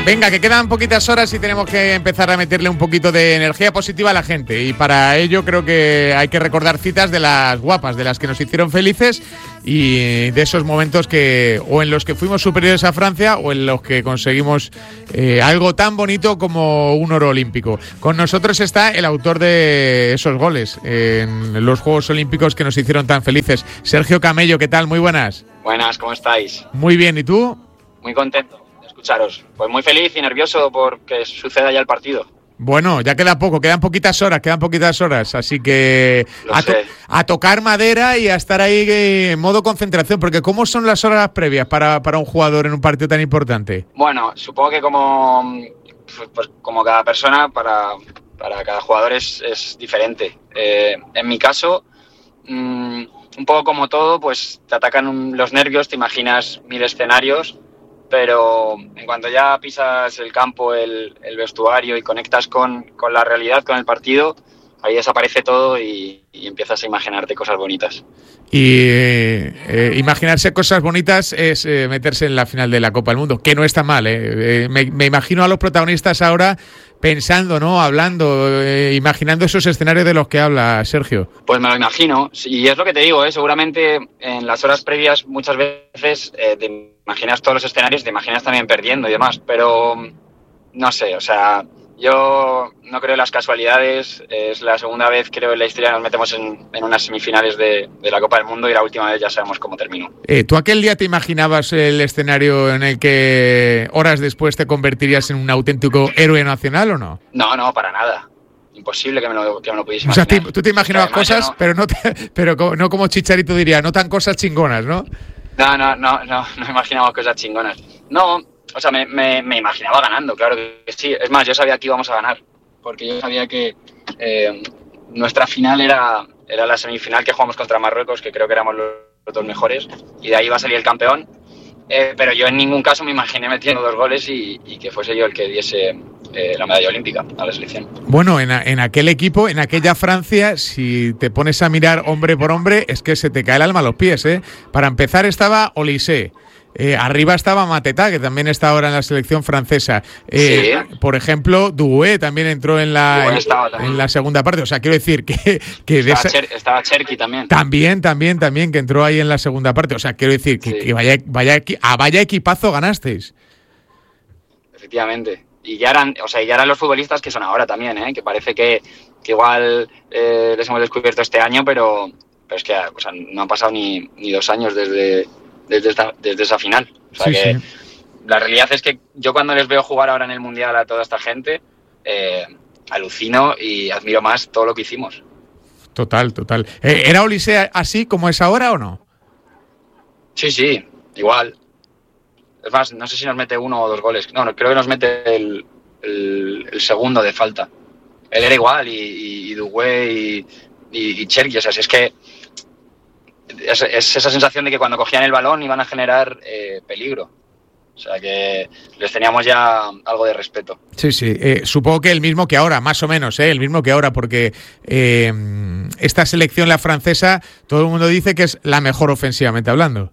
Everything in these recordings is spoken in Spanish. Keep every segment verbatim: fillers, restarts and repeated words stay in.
Venga, que quedan poquitas horas y tenemos que empezar a meterle un poquito de energía positiva a la gente. Y para ello creo que hay que recordar citas de las guapas, de las que nos hicieron felices y de esos momentos que o en los que fuimos superiores a Francia o en los que conseguimos eh, algo tan bonito como un oro olímpico. Con nosotros está el autor de esos goles en los Juegos Olímpicos que nos hicieron tan felices. Sergio Camello, ¿qué tal? Muy buenas. Buenas, ¿cómo estáis? Muy bien, ¿y tú? Muy contento de escucharos. Pues muy feliz y nervioso porque suceda ya el partido. Bueno, ya queda poco, quedan poquitas horas, quedan poquitas horas, así que a, to- a tocar madera y a estar ahí en modo concentración, porque ¿cómo son las horas previas para, para un jugador en un partido tan importante? Bueno, supongo que como, pues, como cada persona, para, para cada jugador es, es diferente. Eh, en mi caso, mmm, un poco como todo, pues te atacan un, los nervios, te imaginas mil escenarios, pero en cuanto ya pisas el campo, el, el vestuario y conectas con, con la realidad, con el partido, ahí desaparece todo y, y empiezas a imaginarte cosas bonitas. Y eh, eh, imaginarse cosas bonitas es eh, meterse en la final de la Copa del Mundo, que no está mal, ¿eh? Eh, me, me imagino a los protagonistas ahora pensando, ¿no? Hablando, eh, imaginando esos escenarios de los que habla Sergio. Pues me lo imagino, y es lo que te digo, ¿eh? Seguramente en las horas previas muchas veces eh, te imaginas todos los escenarios, te imaginas también perdiendo y demás, pero no sé, o sea, yo no creo en las casualidades, es la segunda vez creo en la historia nos metemos en, en unas semifinales de, de la Copa del Mundo y la última vez ya sabemos cómo terminó. Eh, ¿Tú aquel día te imaginabas el escenario en el que horas después te convertirías en un auténtico héroe nacional o no? No, no, para nada. Imposible que me lo, que me lo pudiese imaginar. O sea, te, tú te imaginabas cosas, no. pero no te, pero no como Chicharito diría, no tan cosas chingonas, ¿no? No, no, no, no, no imaginaba cosas chingonas. No, o sea, me, me, me imaginaba ganando, claro que sí. Es más, yo sabía que íbamos a ganar, porque yo sabía que eh, nuestra final era, era la semifinal que jugamos contra Marruecos, que creo que éramos los, los dos mejores, y de ahí iba a salir el campeón. Eh, pero yo en ningún caso me imaginé metiendo dos goles y, y que fuese yo el que diese eh, la medalla olímpica a la selección. Bueno, en, a, en aquel equipo, en aquella Francia, si te pones a mirar hombre por hombre, es que se te cae el alma a los pies, ¿eh? Para empezar estaba Olysée. Eh, arriba estaba Mateta, que también está ahora en la selección francesa. Eh, sí. Por ejemplo, Doué también entró en la, en, en la segunda parte. O sea, quiero decir que... que estaba, de esa, Cher, estaba Cherki también. También, también, también, que entró ahí en la segunda parte. O sea, quiero decir que, sí. que vaya, vaya, a vaya equipazo ganasteis. Efectivamente. Y ya eran, o sea, ya eran los futbolistas que son ahora también, ¿eh? Que parece que, que igual eh, les hemos descubierto este año, pero, pero es que o sea, no han pasado ni, ni dos años desde... Desde, esta, desde esa final. O sea sí, que sí. La realidad es que yo cuando les veo jugar ahora en el Mundial a toda esta gente, eh, alucino y admiro más todo lo que hicimos. Total, total. Eh, ¿Era Olysée así como es ahora o no? Sí, sí, igual. Es más, no sé si nos mete uno o dos goles. No, no creo que nos mete el, el, el segundo de falta. Él era igual y, y, y Doué y, y, y Cherki. O sea, si es que Es, es esa sensación de que cuando cogían el balón iban a generar eh, peligro. O sea que les teníamos ya algo de respeto. Sí, sí. Eh, supongo que el mismo que ahora, más o menos, ¿eh? El mismo que ahora, porque eh, esta selección, la francesa, todo el mundo dice que es la mejor ofensivamente hablando.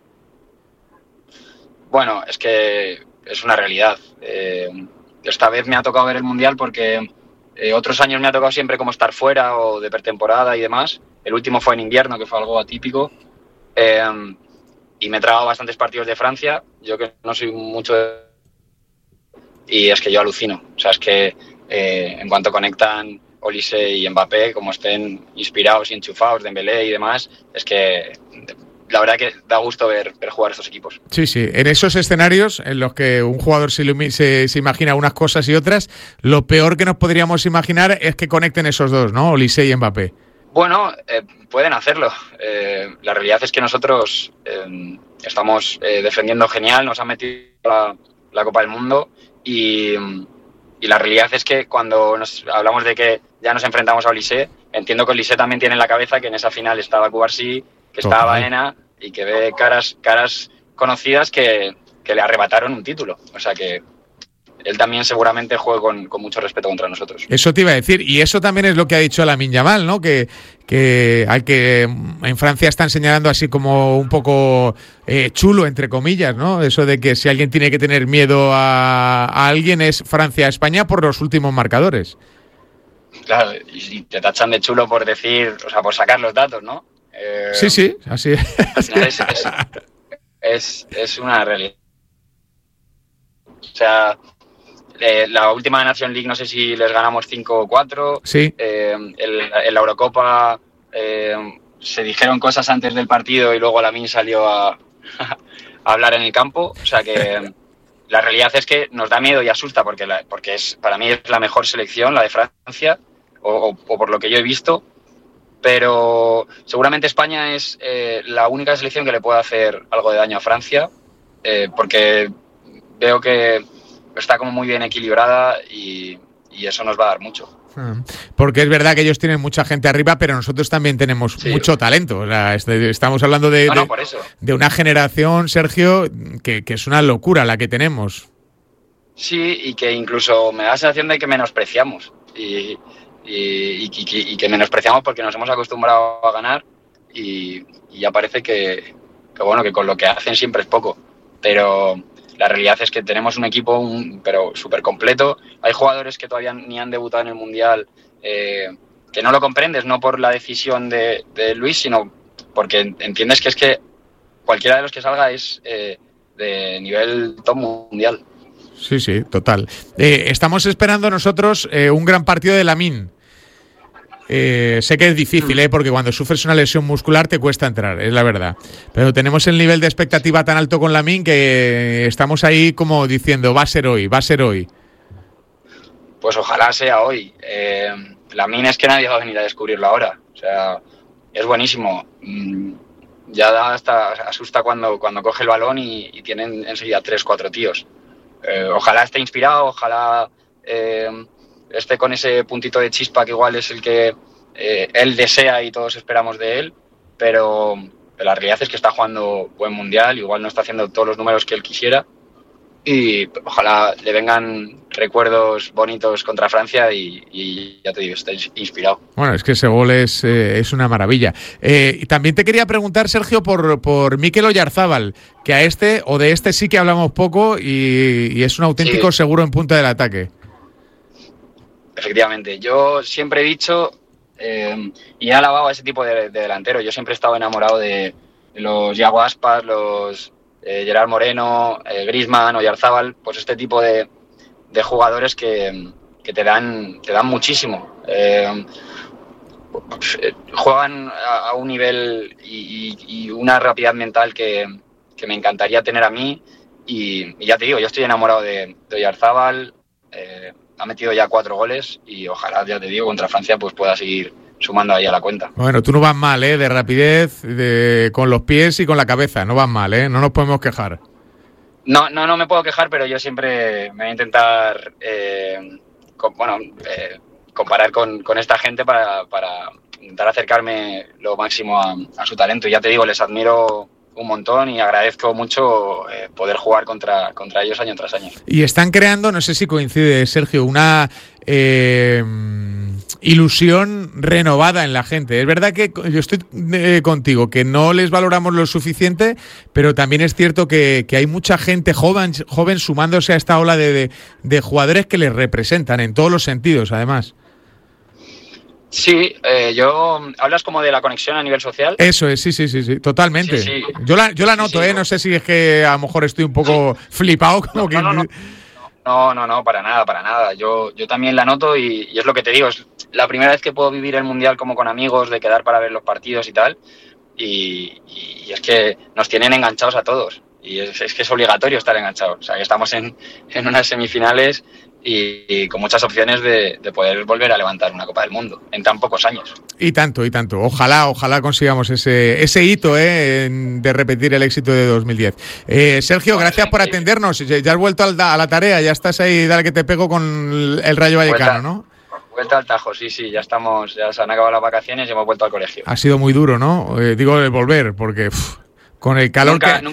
Bueno, es que es una realidad. Eh, esta vez me ha tocado ver el Mundial porque eh, otros años me ha tocado siempre como estar fuera o de pretemporada y demás. El último fue en invierno, que fue algo atípico. Eh, y me he tragado bastantes partidos de Francia. Yo que no soy mucho de... Y es que yo alucino. O sea, es que eh, en cuanto conectan Olysée y Mbappé, como estén inspirados y enchufados, Dembélé y demás, es que la verdad que da gusto ver, ver jugar estos equipos. Sí, sí. En esos escenarios en los que un jugador se, se, se imagina unas cosas y otras, lo peor que nos podríamos imaginar es que conecten esos dos, ¿no? Olysée y Mbappé. Bueno, eh, pueden hacerlo. Eh, la realidad es que nosotros eh, estamos eh, defendiendo genial, nos han metido la, la Copa del Mundo y, y la realidad es que cuando nos hablamos de que ya nos enfrentamos a Olysée, entiendo que Olysée también tiene en la cabeza que en esa final estaba Cubarsí, que estaba Baena y que ve caras, caras conocidas que, que le arrebataron un título. O sea que él también seguramente juegue con, con mucho respeto contra nosotros. Eso te iba a decir, y eso también es lo que ha dicho Lamine Yamal, ¿no? Que, que al que en Francia están señalando así como un poco eh, chulo, entre comillas, ¿no? Eso de que si alguien tiene que tener miedo a, a alguien es Francia-España por los últimos marcadores. Claro, y te tachan de chulo por decir, o sea, por sacar los datos, ¿no? Eh, sí, sí, así, así es. Es, es, es una realidad. O sea, eh, la última Nation League no sé si les ganamos cinco o cuatro. Sí. Eh, el, en la Eurocopa eh, se dijeron cosas antes del partido y luego Lamine salió a, a hablar en el campo. O sea que la realidad es que nos da miedo y asusta porque, la, porque es, para mí es la mejor selección, la de Francia, o, o, o por lo que yo he visto. Pero seguramente España es eh, la única selección que le puede hacer algo de daño a Francia, eh, porque veo que está como muy bien equilibrada y, y eso nos va a dar mucho. Porque es verdad que ellos tienen mucha gente arriba, pero nosotros también tenemos sí. mucho talento. O sea, estamos hablando de, no, no, de, por eso. de una generación, Sergio, que, que es una locura la que tenemos. Sí, y que incluso me da la sensación de que menospreciamos. Y, y, y, y, y que menospreciamos porque nos hemos acostumbrado a ganar y, y ya parece que, que, bueno, que con lo que hacen siempre es poco. Pero la realidad es que tenemos un equipo un, pero súper completo. Hay jugadores que todavía ni han debutado en el Mundial, eh, que no lo comprendes, no por la decisión de, de Luis, sino porque entiendes que es que cualquiera de los que salga es eh, de nivel top mundial. Sí, sí, total. Eh, estamos esperando nosotros eh, un gran partido de Lamine. Eh, sé que es difícil, ¿eh? Porque cuando sufres una lesión muscular te cuesta entrar, es la verdad. Pero tenemos el nivel de expectativa tan alto con Lamine que estamos ahí como diciendo, va a ser hoy, va a ser hoy. Pues ojalá sea hoy. Eh, Lamine es que nadie va a venir a descubrirlo ahora. O sea, es buenísimo. Mm, ya da hasta asusta cuando, cuando coge el balón y, y tienen enseguida tres, cuatro tíos. Eh, ojalá esté inspirado, ojalá eh, esté con ese puntito de chispa que igual es el que eh, él desea y todos esperamos de él, pero, pero la realidad es que está jugando buen mundial, igual no está haciendo todos los números que él quisiera y ojalá le vengan recuerdos bonitos contra Francia y, y ya te digo, está inspirado. Bueno, es que ese gol es, eh, es una maravilla. Eh, y también te quería preguntar, Sergio, por, por Mikel Oyarzábal, que a este o de este sí que hablamos poco y, y es un auténtico sí. seguro en punta del ataque. Efectivamente, yo siempre he dicho eh, y he alabado a ese tipo de, de delantero. Yo siempre he estado enamorado de, de los Iago Aspas, los eh, Gerard Moreno, eh, Griezmann, Oyarzábal, pues este tipo de, de jugadores que, que te dan te dan muchísimo. Eh, juegan a, a un nivel y, y, y una rapidez mental que, que me encantaría tener a mí y, y ya te digo, yo estoy enamorado de, de Oyarzábal. Eh, ha metido ya cuatro goles y ojalá, ya te digo, contra Francia pues pueda seguir sumando ahí a la cuenta. Bueno, tú no vas mal, ¿eh? De rapidez, de, con los pies y con la cabeza, no vas mal, ¿eh? No nos podemos quejar. No, no, no me puedo quejar, pero yo siempre me voy a intentar, eh, con, bueno, eh, comparar con, con esta gente para, para intentar acercarme lo máximo a, a su talento. Y ya te digo, les admiro un montón y agradezco mucho eh, poder jugar contra, contra ellos año tras año. Y están creando, no sé si coincide, Sergio, una eh, ilusión renovada en la gente. Es verdad que yo estoy eh, contigo, que no les valoramos lo suficiente, pero también es cierto que, que hay mucha gente joven, joven sumándose a esta ola de, de, de jugadores que les representan en todos los sentidos, además. Sí, eh, yo hablas como de la conexión a nivel social. Eso es, sí, sí, sí, sí, totalmente. Sí, sí. Yo la, yo la noto, sí, sí. eh, no sé si es que a lo mejor estoy un poco sí. flipado, como no, que. No, no, no. no, no, no, para nada, para nada. Yo, yo también la noto y, y es lo que te digo, es la primera vez que puedo vivir el mundial como con amigos, de quedar para ver los partidos y tal. Y, y es que nos tienen enganchados a todos. Y es, es que es obligatorio estar enganchados. O sea, que estamos en, en unas semifinales. Y, y con muchas opciones de, de poder volver a levantar una Copa del Mundo en tan pocos años. Y tanto, y tanto. Ojalá, ojalá consigamos ese ese hito eh, de repetir el éxito de dos mil diez. Eh, Sergio, gracias por atendernos. Ya has vuelto a la tarea, ya estás ahí, dale que te pego con el Rayo Vallecano, ¿no? Vuelta al Tajo, sí, sí, ya estamos, ya se han acabado las vacaciones y hemos vuelto al colegio. Ha sido muy duro, ¿no? Eh, digo, el volver, porque uf, con el calor nunca, que... Nunca,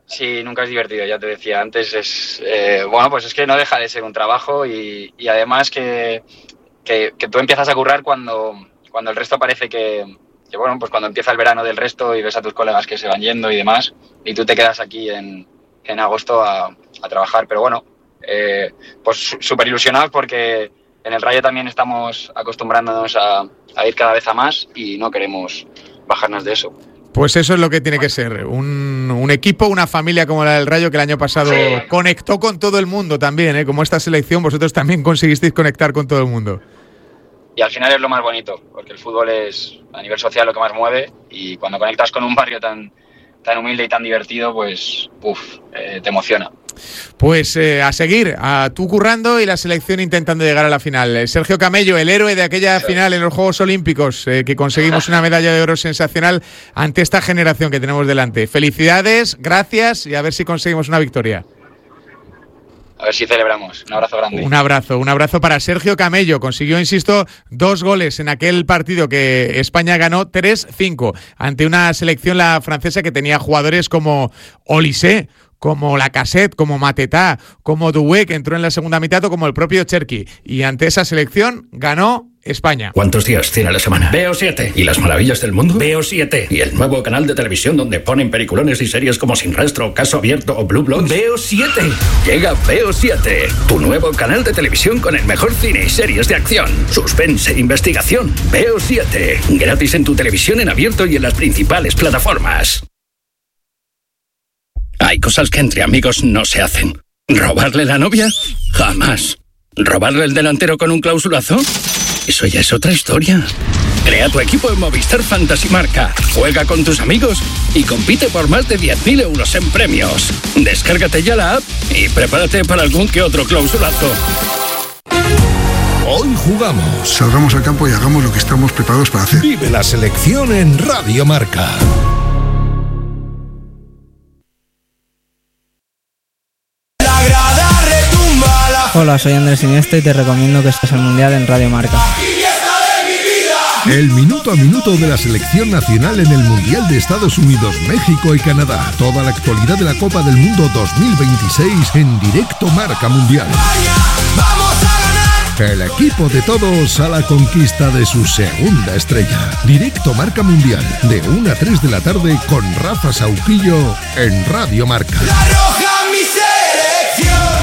Sí, nunca es divertido, ya te decía antes. Es eh, bueno, pues es que no deja de ser un trabajo y, y además que, que, que tú empiezas a currar cuando, cuando el resto parece que, que, bueno, pues cuando empieza el verano del resto y ves a tus colegas que se van yendo y demás, y tú te quedas aquí en, en agosto a, a trabajar. Pero bueno, eh, pues súper ilusionados porque en el Rayo también estamos acostumbrándonos a, a ir cada vez a más y no queremos bajarnos de eso. Pues eso es lo que tiene que ser, un, un equipo, una familia como la del Rayo, que el año pasado sí. conectó con todo el mundo también, ¿eh? Como esta selección, vosotros también conseguisteis conectar con todo el mundo. Y al final es lo más bonito, porque el fútbol es a nivel social lo que más mueve, y cuando conectas con un barrio tan, tan humilde y tan divertido, pues uf, eh, te emociona. Pues eh, a seguir, a tú currando y la selección intentando llegar a la final. Sergio Camello, el héroe de aquella sí. final en los Juegos Olímpicos, eh, que conseguimos una medalla de oro sensacional ante esta generación que tenemos delante. Felicidades, gracias y a ver si conseguimos una victoria. A ver si celebramos. Un abrazo grande. Un abrazo, un abrazo para Sergio Camello. Consiguió, insisto, dos goles en aquel partido que España ganó tres cinco ante una selección, la francesa, que tenía jugadores como Olise, como Lacazette, como Mateta, como Doué, que entró en la segunda mitad, o como el propio Cherki. Y ante esa selección ganó España. ¿Cuántos días tiene la semana? Veo siete. ¿Y las maravillas del mundo? Veo siete. ¿Y el nuevo canal de televisión donde ponen peliculones y series como Sin Rastro, Caso Abierto o Blue Bloods? Veo siete. Llega Veo siete, tu nuevo canal de televisión con el mejor cine y series de acción, suspense e investigación. Veo siete. Gratis en tu televisión en abierto y en las principales plataformas. Hay cosas que entre amigos no se hacen. ¿Robarle la novia? Jamás. ¿Robarle el delantero con un clausulazo? Eso ya es otra historia. Crea tu equipo en Movistar Fantasy Marca. Juega con tus amigos y compite por más de diez mil euros en premios. Descárgate ya la app y prepárate para algún que otro clausulazo. Hoy jugamos. Salgamos al campo y hagamos lo que estamos preparados para hacer. Vive la selección en Radio Marca. Hola, soy Andrés Iniesta y te recomiendo que estés al Mundial en Radio Marca. El minuto a minuto de la selección nacional en el Mundial de Estados Unidos, México y Canadá. Toda la actualidad de la Copa del Mundo dos mil veintiséis en directo Marca Mundial. El equipo de todos a la conquista de su segunda estrella. Directo Marca Mundial, de una a tres de la tarde con Rafa Sauquillo en Radio Marca. La roja, mi selección.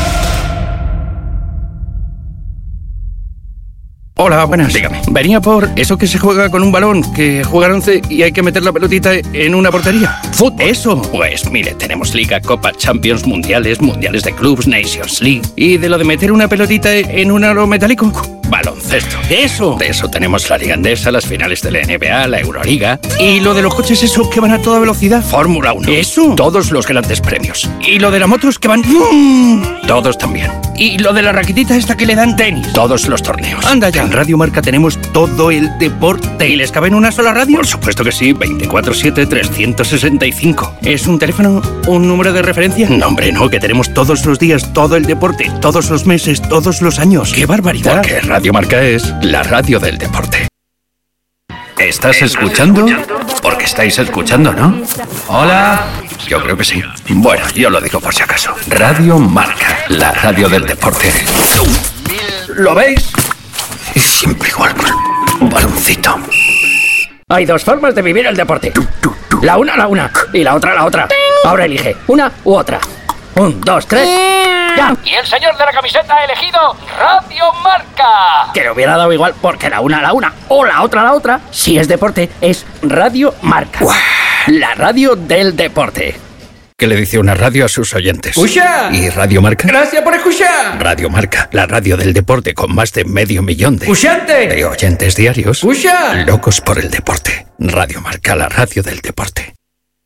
Hola, buenas. Dígame. Venía por eso que se juega con un balón, que juegan once y hay que meter la pelotita en una portería. ¿Fútbol? Eso. Pues mire, tenemos Liga, Copa, Champions, Mundiales, Mundiales de Clubs, Nations League. ¿Y de lo de meter una pelotita en un aro metálico? Baloncesto. Eso. De eso tenemos la Liga Endesa, las finales de la N B A, la Euroliga. ¿Y lo de los coches, eso, que van a toda velocidad? Fórmula uno. Eso. Todos los grandes premios. ¿Y lo de las motos que van? ¡Mmm! Todos también. ¿Y lo de la raquetita esta que le dan tenis? Todos los torneos. Anda ya. En Radio Marca tenemos todo el deporte. ¿Y les cabe en una sola radio? Por supuesto que sí. veinticuatro siete, trescientos sesenta y cinco. ¿Es un teléfono? ¿Un número de referencia? No, hombre, no. Que tenemos todos los días todo el deporte. Todos los meses, todos los años. ¡Qué barbaridad! Porque Radio Marca es la radio del deporte. ¿Estás escuchando? Porque estáis escuchando, ¿no? Hola. Yo creo que sí. Bueno, yo lo digo por si acaso. Radio Marca, la radio del deporte. ¿Lo veis? Es siempre igual con un baloncito. Hay dos formas de vivir el deporte. La una, la una. Y la otra, la otra. Ahora elige una u otra. Un, dos, tres. ¡Ya! Y el señor de la camiseta ha elegido Radio Marca. Que le hubiera dado igual, porque la una, la una. O la otra, la otra. Si es deporte, es Radio Marca. ¡Uah! La radio del deporte. ¿Qué le dice una radio a sus oyentes? ¡Escucha! ¿Y Radio Marca? ¡Gracias por escuchar! Radio Marca, la radio del deporte con más de medio millón de... ¡Escuchante! De oyentes diarios. ¡Escucha! Locos por el deporte. Radio Marca, la radio del deporte.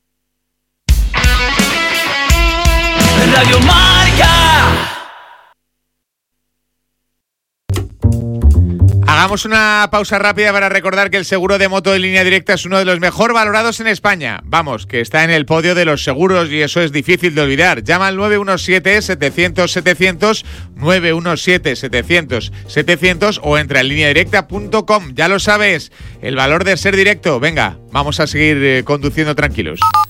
Radio Marca. Hagamos una pausa rápida para recordar que el seguro de moto de Línea Directa es uno de los mejor valorados en España. Vamos, que está en el podio de los seguros y eso es difícil de olvidar. Llama al nueve uno siete, setecientos, setecientos, nueve uno siete, setecientos, setecientos o entra en línea directa punto com. Ya lo sabes, el valor de ser directo. Venga, vamos a seguir eh, conduciendo tranquilos.